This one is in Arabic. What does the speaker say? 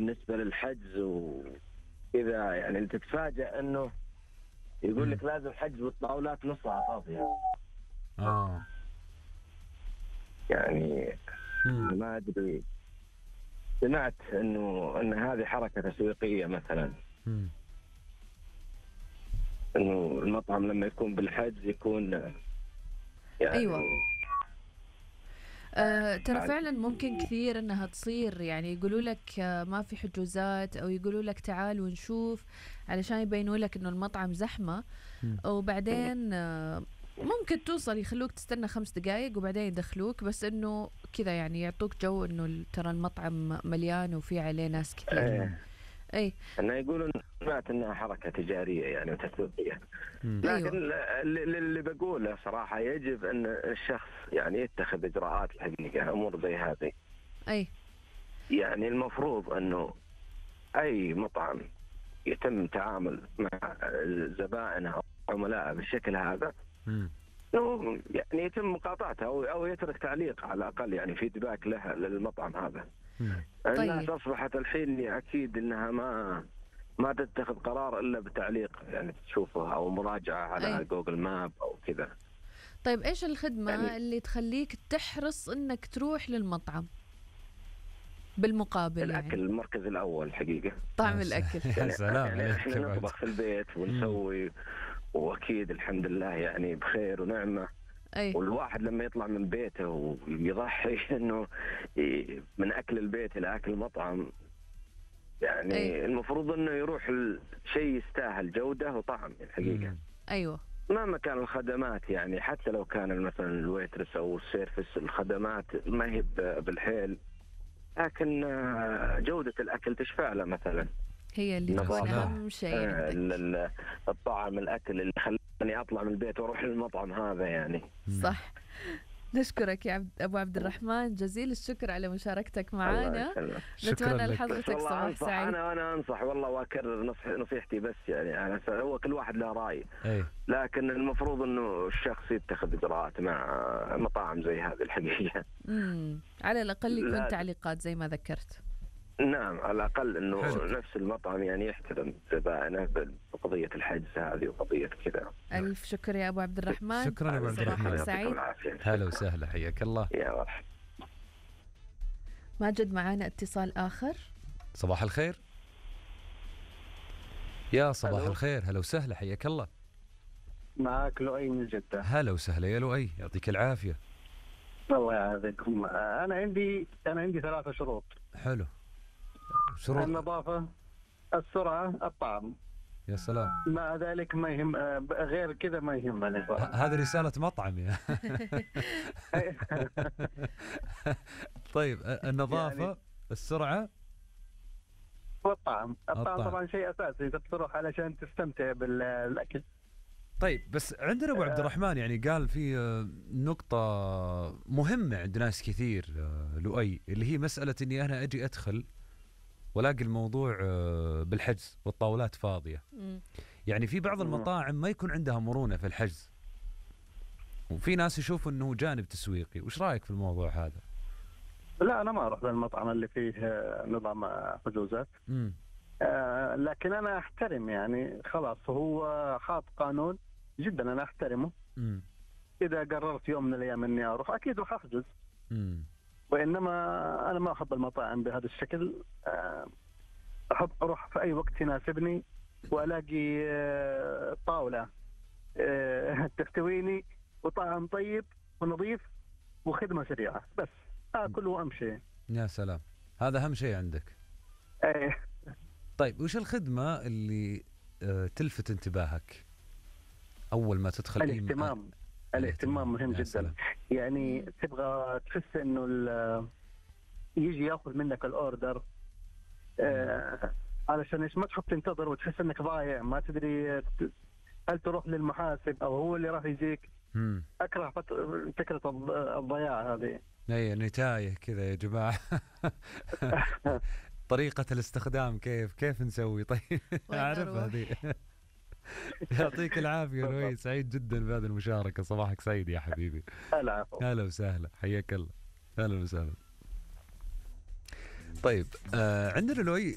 بالنسبة للحجز وإذا يعني تتفاجأ أنه يقول لك لازم حجز والطاولات نصها فاضية. يعني ما أدري، سمعت أن هذه حركة تسويقية مثلا، أنه المطعم لما يكون بالحجز يكون يعني أيوة. ترى فعلا ممكن كثير انها تصير، يعني يقولوا لك ما في حجوزات، او يقولوا لك تعال ونشوف علشان يبينوا لك انه المطعم زحمة، وبعدين ممكن توصل يخلوك تستنى 5 دقائق وبعدين يدخلوك، بس انه كذا يعني يعطوك جو انه ترى المطعم مليان وفي عليه ناس كثير. اي أنا يقولون سمعت انها حركة تجارية يعني وتسويقية، لكن أيوة. اللي بقوله صراحة يجب ان الشخص يعني يتخذ اجراءات الحقيقة امور زي هذه. اي يعني المفروض انه اي مطعم يتم تعامل مع زبائنه او عملائه بالشكل هذا انه يعني يتم مقاطعته او يترك تعليق على الاقل، يعني فيدباك له للمطعم هذا. الناس طيب. اصبحت الحين اكيد انها ما تتخذ قرار الا بتعليق يعني تشوفه او مراجعه على جوجل ماب او كذا. طيب ايش الخدمة يعني اللي تخليك تحرص انك تروح للمطعم بالمقابل؟ الاكل يعني المركز الاول حقيقه، طعم الاكل. يا سلام يعني عليك. احنا نطبخ في البيت ونسوي واكيد الحمد لله يعني بخير ونعمه. والواحد لما يطلع من بيته ويضحي انه من اكل البيت الى اكل المطعم، يعني المفروض انه يروح الشيء يستاهل جودة وطعم الحقيقة. ايوه مهما كان الخدمات، يعني حتى لو كان مثلا الويترس او السيرفس الخدمات ما هي بالحيل، لكن جودة الاكل تشفع له مثلا، هي اللي تكون اهم شيء. الطعم الاكل اللي خلاني اطلع من البيت واروح للمطعم هذا يعني. صح. نشكرك يا ابو عبد الرحمن، جزيل الشكر على مشاركتك معنا. نتمنى لحضرتك صباح سعيد. انا انصح والله واكرر نصيحتي، بس يعني هو كل واحد له راي، لكن المفروض انه الشخص يتخذ اجراءات مع مطاعم زي هذه الحقيقه. على الاقل يكون تعليقات زي ما ذكرت. نعم، على الأقل أنه نفس المطعم يعني يحترم زبائنه بقضية الحجز هذه وقضية كذا. ألف شكر يا أبو عبد الرحمن. شكرا يا أبو عبد الرحمن، سعيد. هلا وسهلا، حياك الله. يا مرحبا. ماجد معانا اتصال آخر. صباح الخير. يا صباح الخير، هلا وسهلا، حياك الله. معك لؤي من جدة. هلا وسهلا يا لؤي، يعطيك العافية. الله يعافيكم. أنا عندي 3 شروط. حلو. شروط: النظافة، السرعة، الطعم. يا سلام. مع ذلك ما يهم، غير كذا ما يهمني. هذه رسالة مطعم يا. طيب النظافة يعني السرعة والطعم. الطعم طبعا شيء أساسي، إذا بتروح علشان تستمتع بالأكل. طيب بس عندنا أبو عبد الرحمن يعني قال في نقطة مهمة عند ناس كثير لؤي، اللي هي مسألة إني أنا أجي أدخل ولاقي الموضوع بالحجز والطاولات فاضية. يعني في بعض المطاعم ما يكون عندها مرونة في الحجز، وفي ناس يشوفوا أنه جانب تسويقي. وش رأيك في الموضوع هذا؟ لا، أنا ما أروح للمطعم اللي فيه نظام حجوزات. لكن أنا أحترم، يعني خلاص هو حاط قانون جدا أنا أحترمه. إذا قررت يوم من الأيام أني أروح أكيد راح أحجز. وإنما أنا ما أحب المطاعم بهذا الشكل. أحب أروح في أي وقت يناسبني وألاقي طاولة تحتويني وطعم طيب ونظيف وخدمة سريعة، بس أكل وأمشي. يا سلام، هذا أهم شيء عندك. طيب وش الخدمة اللي تلفت انتباهك أول ما تدخل؟ الاهتمام مهم جدا. يعني تبغى تحس انه يجي ياخذ منك الاوردر علشان ايش؟ ما تحب تنتظر وتحس انك ضايع، ما تدري هل تروح للمحاسب او هو اللي راح يجيك. اكره فكره الضياع هذه. اي نتايه كذا يا جماعه. طريقه الاستخدام كيف نسوي؟ طيب اعرف هذه. يعطيك العافية لؤي، سعيد جدا بهذه المشاركة. صباحك سعيد يا حبيبي. العفو. هلا وسهلا، حياك الله. هلا وسهلا. طيب عندنا لؤي